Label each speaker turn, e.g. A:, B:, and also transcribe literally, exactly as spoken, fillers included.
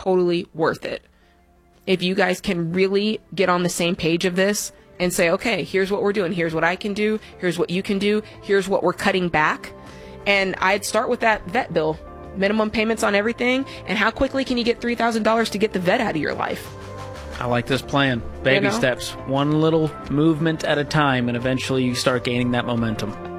A: totally worth it. If you guys can really get on the same page of this and say, okay, here's what we're doing. Here's what I can do. Here's what you can do. Here's what we're cutting back. And I'd start with that vet bill, minimum payments on everything. And how quickly can you get three thousand dollars to get the vet out of your life?
B: I like this plan. Baby
A: You know?
B: steps, one little movement at a time, and eventually you start gaining that momentum.